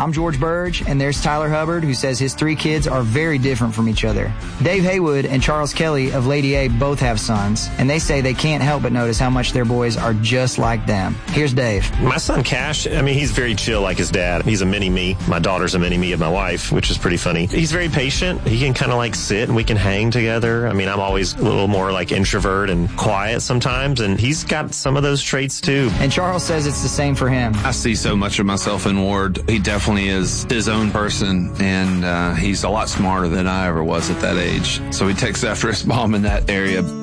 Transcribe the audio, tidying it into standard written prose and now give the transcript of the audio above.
I'm George Burge, and there's Tyler Hubbard, who says his 3 kids are very different from each other. Dave Haywood and Charles Kelly of Lady A both have sons, and they say they can't help but notice how much their boys are just like them. Here's Dave. My son Cash, he's very chill like his dad. He's a mini-me. My daughter's a mini-me of my wife, which is pretty funny. He's very patient. He can kind of like sit and we can hang together. I'm always a little more like introvert and quiet sometimes, and he's got some of those traits too. And Charles says it's the same for him. I see so much of myself in Ward. He definitely is his own person, and he's a lot smarter than I ever was at that age. So he takes after his mom in that area.